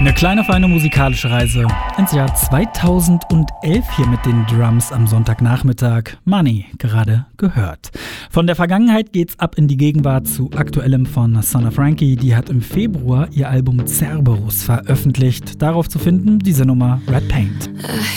Eine kleine, feine musikalische Reise ins Jahr 2011 hier mit den Drums am Sonntagnachmittag. Money gerade gehört. Von der Vergangenheit geht's ab in die Gegenwart zu Aktuellem von Son of Frankie. Die hat im Februar ihr Album Cerberus veröffentlicht. Darauf zu finden diese Nummer Red Paint.